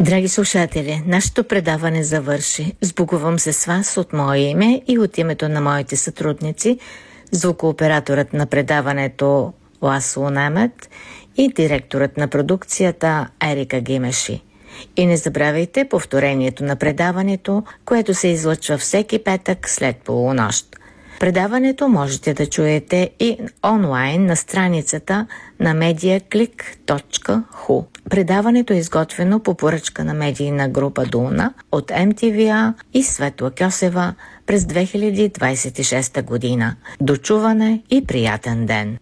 Драги слушатели, нашето предаване завърши. Сбогувам се с вас от мое име и от името на моите сътрудници, звукооператорът на предаването Ласло Немет и директорът на продукцията Ерика Гимеши. И не забравяйте повторението на предаването, което се излъчва всеки петък след полунощ. Предаването можете да чуете и онлайн на страницата на mediaclick.hu. Предаването е изготвено по поръчка на медийна група Дуна от MTVA и Светла Кьосева през 2026 година. До чуване и приятен ден!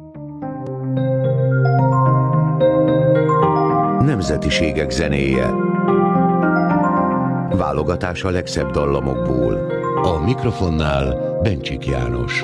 Nemzetiségek zenéje. Válogatás a legszebb dallamokból. A mikrofonnál Bencsik János.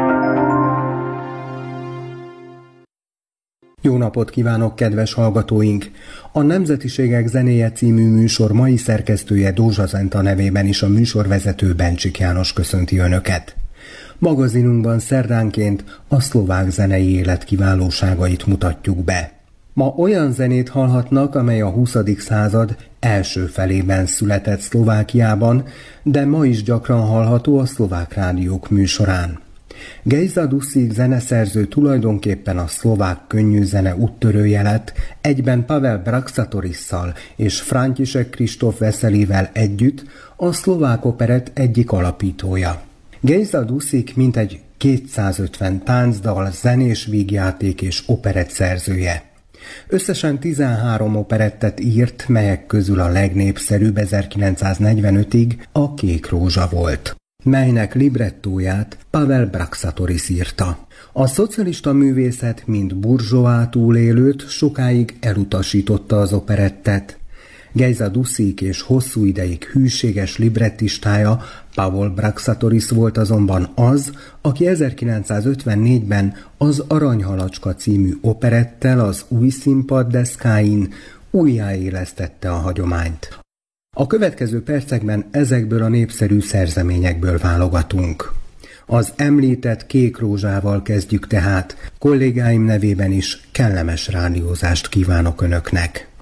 Jó napot kívánok, kedves hallgatóink! A Nemzetiségek zenéje című műsor mai szerkesztője Dózsa Zenta nevében is a műsorvezető Bencsik János köszönti Önöket. Magazinunkban szerdánként a szlovák zenei élet kiválóságait mutatjuk be. Ma olyan zenét hallhatnak, amely a 20. század első felében született Szlovákiában, de ma is gyakran hallható a szlovák rádiók műsorán. Gejza Duszik zeneszerző tulajdonképpen a szlovák könnyűzene úttörője lett, egyben Pavel Braxatorisszal és František Kristóf Veselivel együtt a szlovák operett egyik alapítója. Gejza Duszik mintegy 250 táncdal, zenés vígjáték és operett szerzője. Összesen 13 operettet írt, melyek közül a legnépszerűbb 1945-ig a Kék rózsa volt, melynek librettóját Pavel Braxatoris írta. A szocialista művészet, mint burzsóá túlélőt sokáig elutasította az operettet. Gejza Duszik és hosszú ideig hűséges librettistája Pavel Braxatoris volt azonban az, aki 1954-ben az Aranyhalacska című operettel az új színpad deszkáin újjáélesztette a hagyományt. A következő percekben ezekből a népszerű szerzeményekből válogatunk. Az említett Kék rózsával kezdjük tehát, kollégáim nevében is kellemes rádiózást kívánok Önöknek.